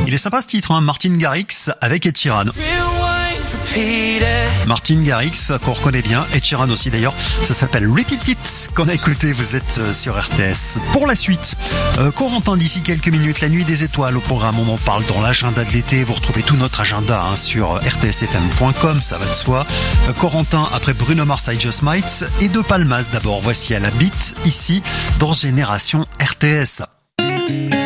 Il est sympa ce titre, hein, Martin Garrix avec Ed Sheeran. Martin Garrix, qu'on reconnaît bien, Ed Sheeran aussi d'ailleurs, ça s'appelle Repeat It, qu'on a écouté, vous êtes sur RTS. Pour la suite, Corentin, d'ici quelques minutes, la nuit des étoiles au programme, on en parle dans l'agenda de l'été, vous retrouvez tout notre agenda sur rtsfm.com, ça va de soi. Corentin, après Bruno Mars, I Just Might, et De Palmas d'abord, voici à la beat, ici, dans Génération RTS.